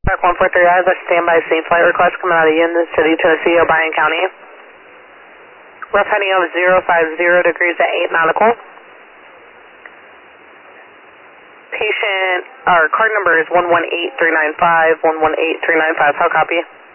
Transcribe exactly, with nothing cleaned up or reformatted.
Park one four three, I have a standby safe flight request coming out of Union City, Tennessee, O'Brien County. Rough heading of zero five zero degrees at eight nautical. Patient, our card number is one one eight three nine five, one one eight three nine five. How copy?